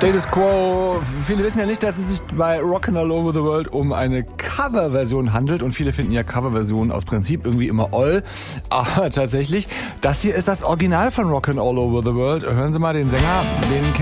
Status Quo. Viele wissen ja nicht, dass es sich bei Rockin' All Over the World um eine Coverversion handelt und viele finden ja Coverversionen aus Prinzip irgendwie immer oll. Aber tatsächlich, das hier ist das Original von Rockin' All Over the World. Hören Sie mal den Sänger, den